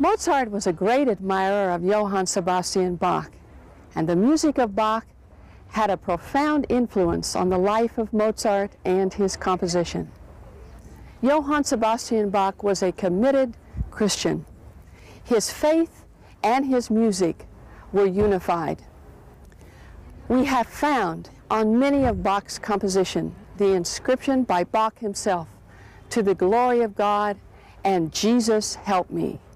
Mozart was a great admirer of Johann Sebastian Bach, and the music of Bach had a profound influence on the life of Mozart and his composition. Johann Sebastian Bach was a committed Christian. His faith and his music were unified. We have found on many of Bach's compositions the inscription by Bach himself, "To the glory of God and Jesus help me."